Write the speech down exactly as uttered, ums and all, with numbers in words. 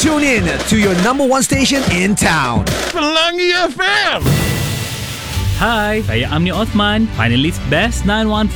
Tune in to your number one station in town. Pelangi F M. Hai, saya Amni Osman, finalis Best sembilan satu